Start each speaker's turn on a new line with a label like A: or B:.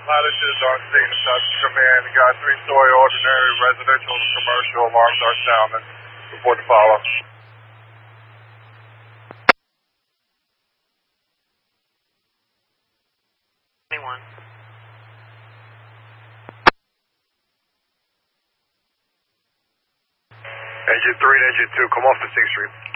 A: Latitude, Dark State, South Command. Got 3-story ordinary residential and commercial. Alarms are sounding. Report to follow.
B: Anyone?
A: Engine 3 and Engine 2, come off the 6th Street.